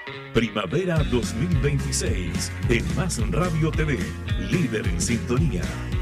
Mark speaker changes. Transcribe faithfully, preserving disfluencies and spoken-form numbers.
Speaker 1: Primavera dos mil veintiséis en Más Radio T V, líder en sintonía.